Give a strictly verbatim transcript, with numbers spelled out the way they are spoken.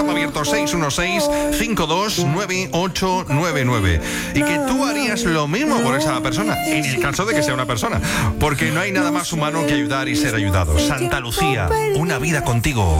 Abierto seis uno seis, cinco dos nueve ocho nueve nueve. Y que tú harías lo mismo por esa persona, en el caso de que sea una persona. Porque no hay nada más humano que ayudar y ser ayudado. Santa Lucía, una vida contigo.